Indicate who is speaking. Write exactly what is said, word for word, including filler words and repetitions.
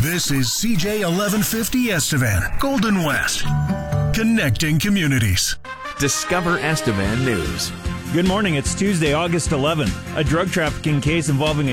Speaker 1: This is C J eleven fifty Estevan, Golden West, connecting communities.
Speaker 2: Discover Estevan News.
Speaker 3: Good morning. It's Tuesday, August eleventh. A drug trafficking case involving a